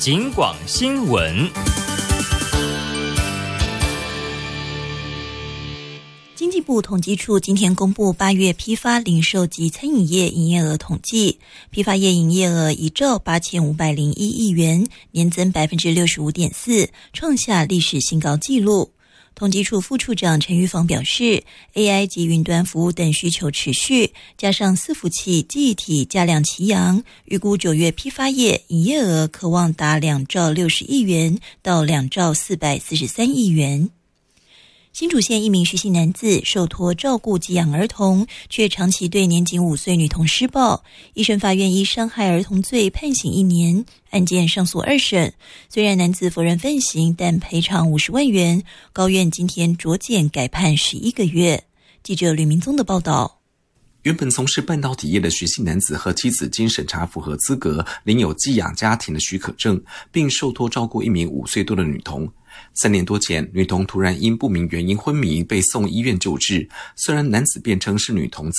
警广新闻。 经济部统计处今天公布8月批发、零售及餐饮业营业额统计，批发业营业额1兆8501亿元，年增 65.4%， 创下历史新高纪录。统计处副处长陈玉芳表示， AI 及云端服务等需求持续，加上伺服器、记忆体价量齐扬，预估9月批发业营业额可望达2兆60亿元到2兆443亿元。新竹县一名徐姓男子受托照顾寄养儿童，却长期对年仅5岁女童施暴，一审法院依伤害儿童罪判刑1年，案件上诉2审。虽然男子否认犯行，但赔偿50万元，高院今天酌减改判11个月。记者吕明宗的报道。 原本从事半导体业的徐姓男子和妻子经审查符合资格，领有寄养家庭的许可证，并受托照顾一名5岁多的女童。3年多前，女童突然因不明原因昏迷，被送医院救治。虽然男子辩称是女童